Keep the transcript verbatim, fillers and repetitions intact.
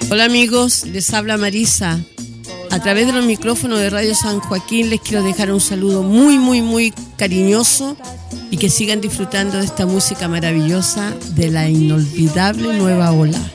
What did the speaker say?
Hola amigos, les habla Marisa. A través de los micrófonos de Radio San Joaquín les quiero dejar un saludo muy, muy, muy cariñoso y que sigan disfrutando de esta música maravillosa de la inolvidable Nueva Ola.